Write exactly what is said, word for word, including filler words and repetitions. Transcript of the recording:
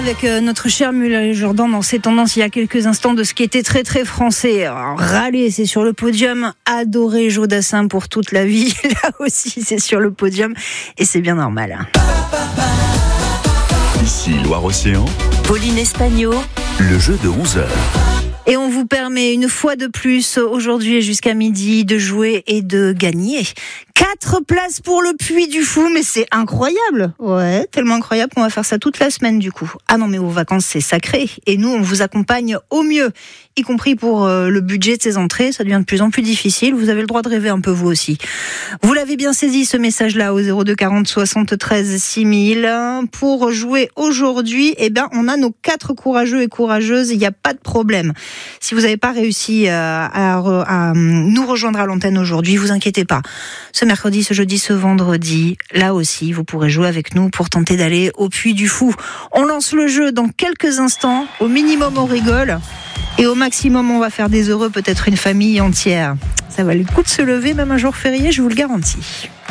avec euh, notre cher Muller-Jourdan dans ses tendances il y a quelques instants de ce qui était très très français. Alors, râler, c'est sur le podium. Adorer Joe Dassin pour toute la vie, là aussi c'est sur le podium et c'est bien normal. Ici Loire-Océan, Pauline Espagnol, le jeu de onze heures. Et on vous permet une fois de plus, aujourd'hui et jusqu'à midi, de jouer et de gagner. Quatre places pour le Puy du Fou, mais c'est incroyable. Ouais, tellement incroyable qu'on va faire ça toute la semaine du coup. Ah non, mais vos vacances, c'est sacré. Et nous, on vous accompagne au mieux, y compris pour euh, le budget de ces entrées. Ça devient de plus en plus difficile. Vous avez le droit de rêver un peu vous aussi. Vous l'avez bien saisi, ce message-là, au zéro deux quarante soixante-treize six mille. Pour jouer aujourd'hui, eh ben, on a nos quatre courageux et courageuses. Il n'y a pas de problème. Si vous n'avez pas réussi à, à, à nous rejoindre à l'antenne aujourd'hui, vous inquiétez pas. Ce mercredi, ce jeudi, ce vendredi, là aussi, vous pourrez jouer avec nous pour tenter d'aller au Puy du Fou. On lance le jeu dans quelques instants. Au minimum, on rigole. Et au maximum, on va faire des heureux, peut-être une famille entière. Ça va le coup de se lever, même un jour férié, je vous le garantis.